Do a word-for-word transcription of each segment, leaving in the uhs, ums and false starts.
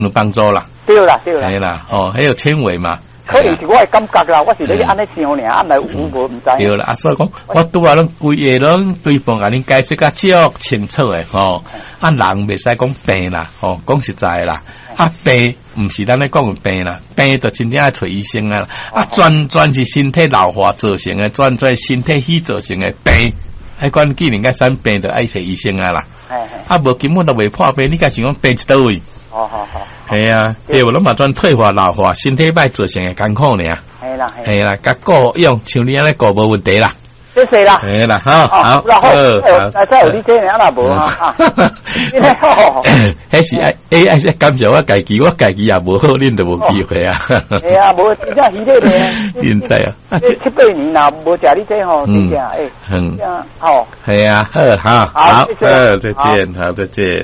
有帮助啦。 对啦，对啦。 系啦，哦，还有纤维嘛。 可能是我的感觉啦，我是咧安尼想尔，啊，来有无毋知。 对啦，啊，所以讲，我拄啊，拢规个拢对方甲恁解释甲足清楚诶，吼。啊，人袂使讲病啦，吼，讲实在啦。啊，病毋是咱咧讲诶病啦，病就真正爱找医生啊。啊，专专是身体老化造成诶，专专身体虚造成诶病，迄款既然甲生病就爱找医生啊啦。啊，无根本都未破病，你甲想讲病一倒位？ 好好好。 系啊，对无？拢嘛专退化老化，身体歹造成诶艰苦尔。 系啦， 系啦，甲顾用像你安尼顾无问题啦。 谢谢啦。 系啦，好，好，好， 好，再有你这样啦，无哈。 迄是爱，诶，爱是感谢我家己，我家己也无好，恁就无机会啊。 系啊，无真正稀咧咧。 现在啊， 这七八年啦，无食你这吼，真正诶，嗯，好。 系啊，好，好，好，再见，好，再见。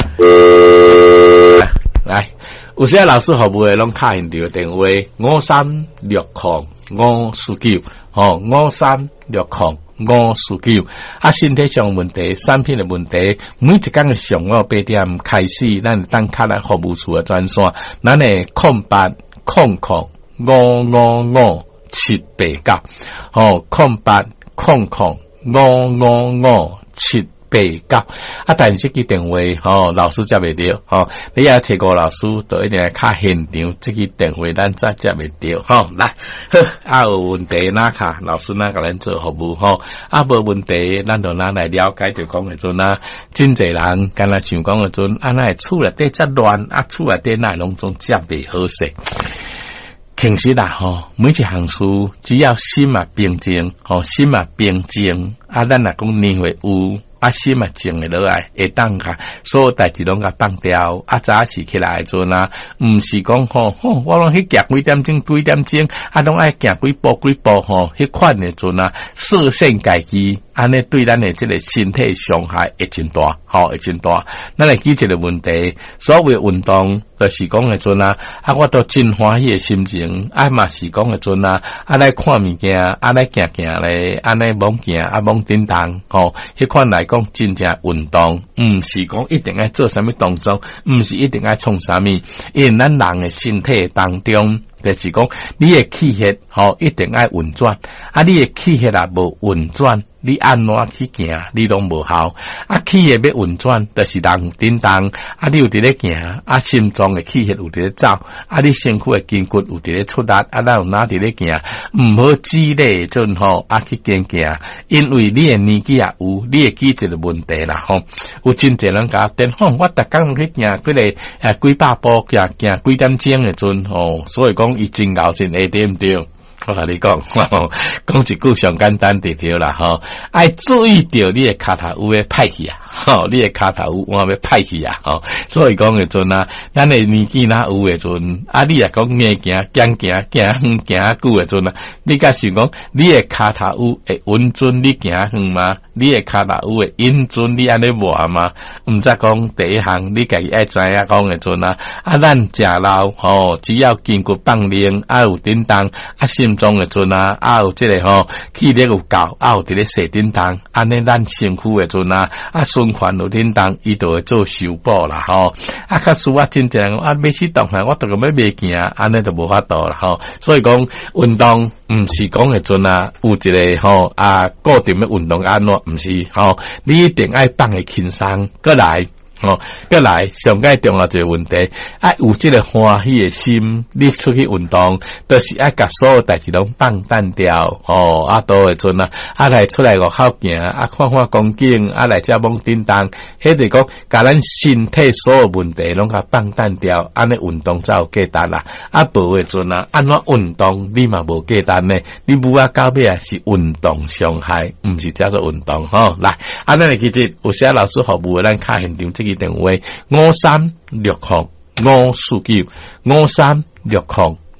来，有些老师服务诶，拢卡现场电话五三六零五四九，吼五三六零五四九。啊，身体上问题、产品诶问题，每一天诶上午八点开始，咱当卡来服务处诶专线，咱诶空八空空五五五七八九，吼空八空空五五五七。八九啊，但是这个电话吼，老师接袂到吼，你也找个老师，都一定要卡现场，这个电话咱再接袂到吼。来，啊有问题哪卡，老师哪甲咱做服务吼，啊无问题，咱就哪来了解就讲诶阵啊，真侪人敢若想讲诶阵，啊那厝内底遮乱，啊厝内底那拢总接袂好势。其实啦吼，每一项事只要心啊平静，吼心啊平静，啊咱若讲年会有。啊，心嘛静诶落来，会当甲所有代志拢甲放掉。啊，早时起来诶阵啊，毋是讲吼，吼我拢去行几点钟，几点钟，啊，拢爱行几步几步吼，迄款诶阵啊，设限家己，安尼对咱诶即个身体伤害会真大，吼会真大。咱来记一个问题，所谓运动，就是讲诶阵啊，啊，我都真欢喜诶心情，啊嘛是讲诶阵啊，啊来看物件，啊来行行咧，安尼猛行，啊猛叮当，吼，迄款来。讲真正运动，毋是讲一定要做啥物动作，毋是一定要创啥物，因为咱人诶身体当中，就是讲你诶气血吼一定要运转，啊你诶气血也无运转，你安怎去行，你拢无效。啊气血要运转，就是人叮当，啊你有伫咧行，啊心脏诶气血有伫咧走，啊你身躯诶筋骨有伫咧出力，啊咱有哪伫咧行，毋好激烈阵吼，啊去行行，因为你诶年纪也有，你会记一个问题啦吼，有真侪人甲电吼，我逐工去行几个诶几百步，行行几点钟诶阵吼，所以讲伊真熬真下点对。我甲你讲，讲一句上简单地条啦吼，爱注意到你诶骹头有诶歹去啊，吼，你诶骹头有换要歹去啊，吼，所以讲诶阵啊，咱诶年纪若有诶阵，啊，你也讲硬行、僵行、行远、行久诶阵啊，你甲想讲，你诶骹头有会稳准你行远吗？你诶骹头有会稳准你安尼活吗？毋则讲第一项，你家己爱知影讲诶阵啊，啊，咱食老吼，只要筋骨放灵，啊有叮当，啊心脏诶阵啊，啊有即个吼气力有够，啊有伫咧洗叮当，安尼咱身躯诶阵啊，啊循环有叮当，伊就会做修补啦吼。啊，假使我真正啊要去动啊，我都个要袂行，安尼就无法度啦吼。所以讲运动毋是讲诶阵啊，有一个吼啊固定诶运动安怎，毋是吼，你一定爱放诶轻松，过来。哦，再来上界重要一个问题，爱有这个欢喜的心，你出去运动，都、就是爱甲所有代志拢放淡掉。哦，啊，倒会阵啊，啊来出来外口行，啊看看风景，啊来遮猛叮当，迄个讲，甲咱身体所有问题拢甲放淡掉，安尼运动才有价值啦。啊，无会阵啊，安怎运动你嘛无价值呢？你母啊到尾啊是运动伤害，毋是叫做运动吼、哦。来，啊，咱其实有些老师服务咱卡现场这个。电话五三六零五四九五三六零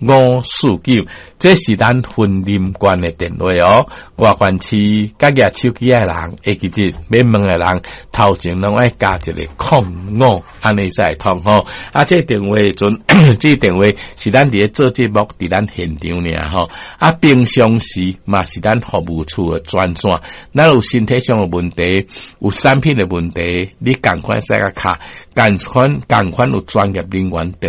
五四九，这是咱婚姻关的电话哦。外县市甲举手机的人，会记得免问的人，头前拢爱加一个空五，安尼才会通吼。啊，这电话阵，这电话是咱伫咧做节目，伫咱现场尔吼。啊，平常时嘛是咱服务处的专线，咱有身体上的问题，有产品的问题，你赶快使个卡，赶快赶快有专业人员。